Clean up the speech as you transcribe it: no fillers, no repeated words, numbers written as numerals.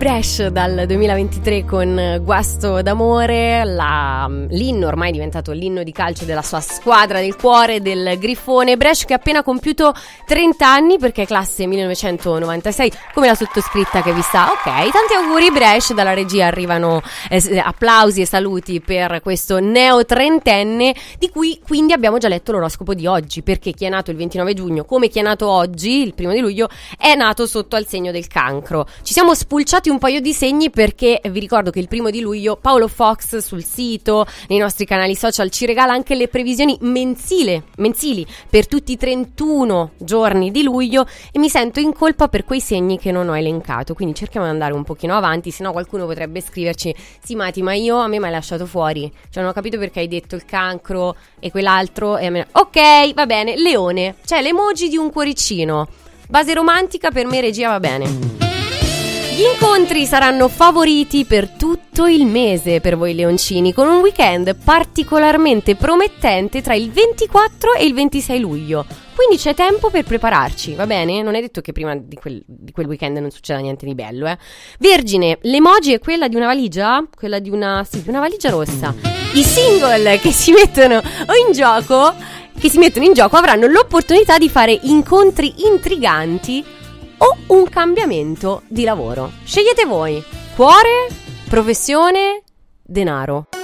Brescia dal 2023 con Guasto d'amore, l'inno ormai è diventato l'inno di calcio della sua squadra del cuore, del Grifone Brescia, che ha appena compiuto 30 anni perché è classe 1996, come la sottoscritta che vi sta. Ok, tanti auguri Brescia, dalla regia arrivano applausi e saluti per questo neo trentenne, di cui quindi abbiamo già letto l'oroscopo di oggi, perché chi è nato il 29 giugno come chi è nato oggi, il 1 di luglio, è nato sotto al segno del Cancro. Ci siamo spulciati un paio di segni perché vi ricordo che il 1 di luglio Paolo Fox sul sito, nei nostri canali social, ci regala anche le previsioni mensili per tutti i 31 giorni di luglio, e mi sento in colpa per quei segni che non ho elencato, quindi cerchiamo di andare un pochino avanti, se no qualcuno potrebbe scriverci: sì Mati, ma a me mi hai lasciato fuori, cioè non ho capito perché hai detto il Cancro e quell'altro, e a me... Ok, va bene. Leone, c'è l'emoji di un cuoricino, base romantica, per me regia va bene. Gli incontri saranno favoriti per tutto il mese per voi leoncini, con un weekend particolarmente promettente tra il 24 e il 26 luglio. Quindi c'è tempo per prepararci, va bene? Non è detto che prima di quel weekend non succeda niente di bello, eh. Vergine, l'emoji è quella di una valigia? Quella di una valigia rossa. I single che si mettono in gioco avranno l'opportunità di fare incontri intriganti o un cambiamento di lavoro. Scegliete voi: cuore, professione, denaro.